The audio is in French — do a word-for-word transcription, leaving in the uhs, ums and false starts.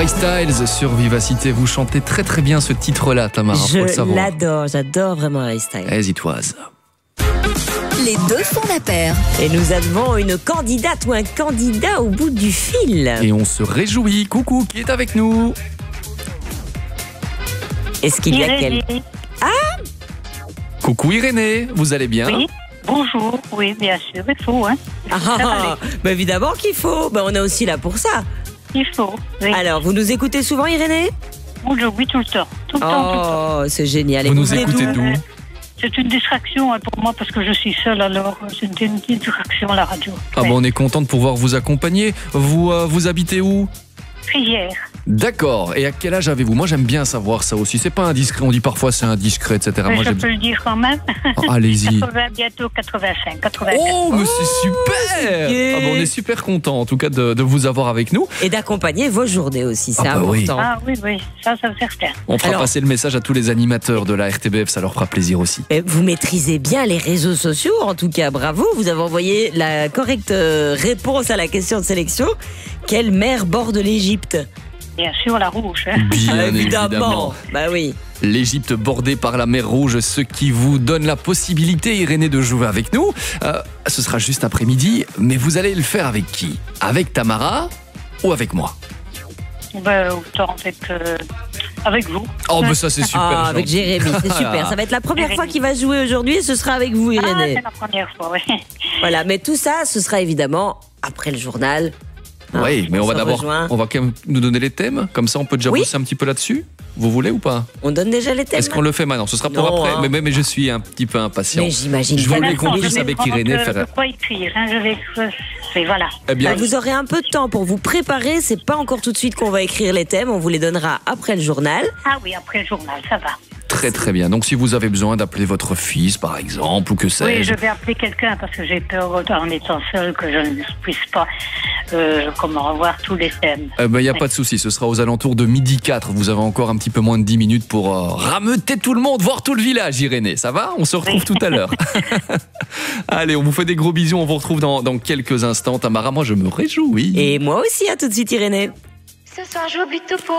Harry Styles sur Vivacité. Vous chantez très très bien ce titre-là, Tamara. Faut le Je savoir. l'adore, j'adore vraiment Harry Styles. As it was. Les deux font la paire. Et nous avons une candidate ou un candidat au bout du fil. Et on se réjouit. Coucou, qui est avec nous? Est-ce qu'il y a Irénée. quel... Coucou Irénée, vous allez bien? Oui, bonjour. Oui, bien sûr, il faut. Hein. Ah, Ça va aller. bah évidemment qu'il faut. Bah on est aussi là pour ça. Il faut. Oui. Alors, vous nous écoutez souvent, Irénée? Bonjour, oui, tout le temps. Tout le temps, tout le temps. Oh, c'est génial. Et Vous nous venez écoutez d'où? d'où? C'est une distraction hein, pour moi parce que je suis seule, alors c'est une distraction la radio. Ah bon, on est content de pouvoir vous accompagner. Vous, euh, vous habitez où? Prière. D'accord. Et à quel âge avez-vous? Moi, j'aime bien savoir ça aussi. C'est pas indiscret. On dit parfois c'est indiscret, et cetera. Mais Moi, je j'aime. peux le dire quand même. Ah, allez-y. quatre-vingts, bientôt quatre-vingt-cinq, quatre-vingt-quatre. Oh, mais c'est super! bien. Ah bon, on est super content en tout cas de, de vous avoir avec nous. Et d'accompagner vos journées aussi, c'est Ah bah oui. important. Ah oui, oui, ça, ça c'est certain. On fera Alors- passer le message à tous les animateurs de la R T B F, ça leur fera plaisir aussi. Mais vous maîtrisez bien les réseaux sociaux, en tout cas, bravo. Vous avez envoyé la correcte euh, réponse à la question de sélection. Quelle mer borde l'Égypte? Bien sûr, la rouge. Hein. Bien évidemment. Bah oui. L'Égypte bordée par la mer Rouge, ce qui vous donne la possibilité, Irénée, de jouer avec nous. Euh, ce sera juste après-midi, mais vous allez le faire avec qui? Avec Tamara ou avec moi? Ben, autant avec, euh, avec vous. Oh, mais ça c'est super. Ah, avec gentil. Jérémy, c'est super. Ça va être la première Jérémy. fois qu'il va jouer aujourd'hui et ce sera avec vous, Ah, Irénée. c'est la première fois, oui. Voilà, mais tout ça, ce sera évidemment après le journal. Hein, Oui, mais on va se d'abord, rejoint. on va quand même nous donner les thèmes. Comme ça, on peut déjà Oui. bosser un petit peu là-dessus. Vous voulez ou pas? On donne déjà les thèmes. Est-ce qu'on le fait maintenant? Ce sera pour Non, après. hein. Mais, mais, mais je suis un petit peu impatient. Mais j'imagine Je bien. voulais que qu'on vous puisse les- avec Irénée Je faire- ne peux pas écrire, hein, je vais... Oui, voilà. Eh bien, Bah, vous aurez un peu de temps pour vous préparer. C'est pas encore tout de suite qu'on va écrire les thèmes. On vous les donnera après le journal. Ah oui, après le journal, ça va. très très bien. Donc si vous avez besoin d'appeler votre fils, par exemple, ou que Oui, sais-je. je vais appeler quelqu'un parce que j'ai peur en étant seule que je ne puisse pas euh, comment revoir tous les thèmes. Il n'y a pas de souci, ce sera aux alentours de midi quatre. Vous avez encore un petit peu moins de dix minutes pour euh, rameuter tout le monde, voir tout le village, Irénée. Ça va? On se retrouve Oui. tout à l'heure. Allez, on vous fait des gros bisous. On vous retrouve dans, dans quelques instants. Tamara, moi, je me réjouis. Et moi aussi, à tout de suite, Irénée. Ce soir, j'oublie tout pour